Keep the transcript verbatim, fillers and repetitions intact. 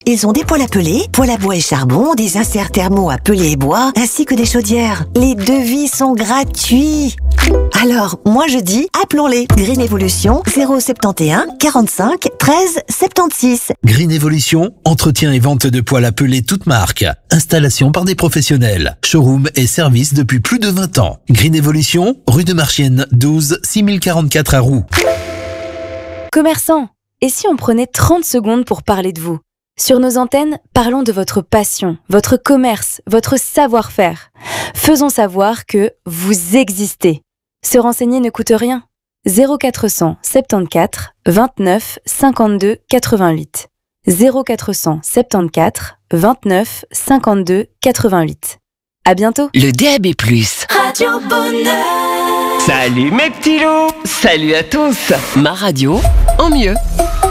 Ils ont des poêles à peler, poêles à bois et charbon, des inserts thermaux à peler et bois, ainsi que des chaudières. Les devis sont gratuits. Alors, moi je dis, appelons-les. Green Evolution, zéro sept un quarante-cinq treize soixante-seize. Green Evolution, entretien et vente de poêles à peler toutes marques. Installation par des professionnels. Showroom et service depuis plus de vingt ans. Green Evolution, rue de Marchienne, douze, six mille quarante-quatre à Roux. Commerçants, et si on prenait trente secondes pour parler de vous ? Sur nos antennes, parlons de votre passion, votre commerce, votre savoir-faire. Faisons savoir que vous existez. Se renseigner ne coûte rien. zéro quatre cent soixante-quatorze vingt-neuf cinquante-deux quatre-vingt-huit. zéro quatre cent soixante-quatorze vingt-neuf cinquante-deux quatre-vingt-huit. À bientôt. Le D A B plus. Radio Bonheur. Salut mes petits loups. Salut à tous. Ma radio en mieux.